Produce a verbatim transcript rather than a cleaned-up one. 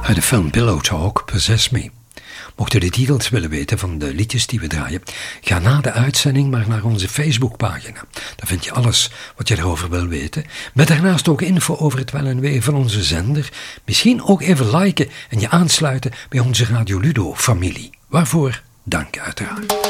Uit de film Pillow Talk, Possess Me. Mocht u de titels willen weten van de liedjes die we draaien, ga na de uitzending maar naar onze Facebookpagina. Daar vind je alles wat je erover wil weten, met daarnaast ook info over het wel en wee van onze zender. Misschien ook even liken en je aansluiten bij onze Radio Ludo familie. Waarvoor dank uiteraard.